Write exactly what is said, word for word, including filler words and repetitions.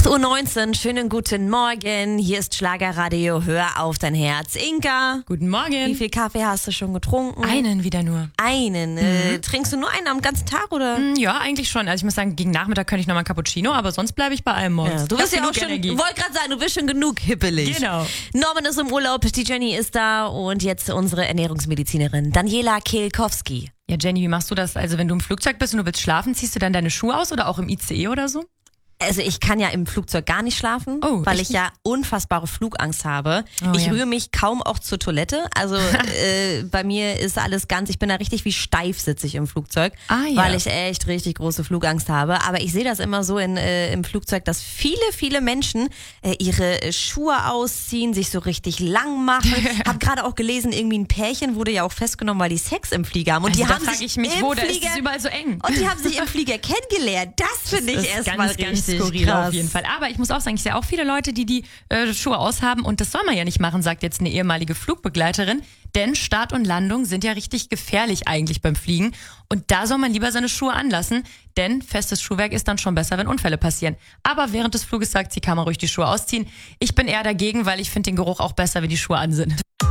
Uhr neunzehn, schönen guten Morgen. Hier ist Schlagerradio, hör auf dein Herz. Inka, guten Morgen. Wie viel Kaffee hast du schon getrunken? Einen wieder nur. Einen? Mhm. Äh, trinkst du nur einen am ganzen Tag, oder? Ja, eigentlich schon. Also ich muss sagen, gegen Nachmittag könnte ich noch mal ein Cappuccino, aber sonst bleibe ich bei einem morgens. Ja, du bist ja auch schon, Energie. wollte gerade sagen, du bist schon genug hippelig. Genau. Norman ist im Urlaub, die Jenny ist da und jetzt unsere Ernährungsmedizinerin Daniela Kehlkowski. Ja, Jenny, wie machst du das? Also wenn du im Flugzeug bist und du willst schlafen, ziehst du dann deine Schuhe aus oder auch im I C E oder so? Also ich kann ja im Flugzeug gar nicht schlafen, oh, weil ich ja unfassbare Flugangst habe. Oh, ich ja. rühre mich kaum auch zur Toilette. Also äh, bei mir ist alles ganz, ich bin da richtig wie steif sitze ich im Flugzeug, ah, ja. weil ich echt richtig große Flugangst habe. Aber ich sehe das immer so in, äh, im Flugzeug, dass viele, viele Menschen äh, ihre Schuhe ausziehen, sich so richtig lang machen. Hab gerade auch gelesen, irgendwie ein Pärchen wurde ja auch festgenommen, weil die Sex im Flieger haben. Und also die da haben frage sich ich mich, im wo, da Flieger, ist es überall so eng. Und die haben sich im Flieger kennengelernt. Das finde ich erstmal richtig skurril krass. Auf jeden Fall. Aber ich muss auch sagen, ich sehe auch viele Leute, die die äh, Schuhe aushaben und das soll man ja nicht machen, sagt jetzt eine ehemalige Flugbegleiterin, denn Start und Landung sind ja richtig gefährlich eigentlich beim Fliegen und da soll man lieber seine Schuhe anlassen, denn festes Schuhwerk ist dann schon besser, wenn Unfälle passieren. Aber während des Fluges sagt sie, kann man ruhig die Schuhe ausziehen. Ich bin eher dagegen, weil ich finde den Geruch auch besser, wenn die Schuhe an sind.